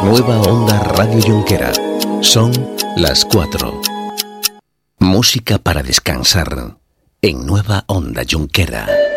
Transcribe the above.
Nueva Onda Radio Jonquera. Son las 4. Música para descansar en Nueva Onda Jonquera.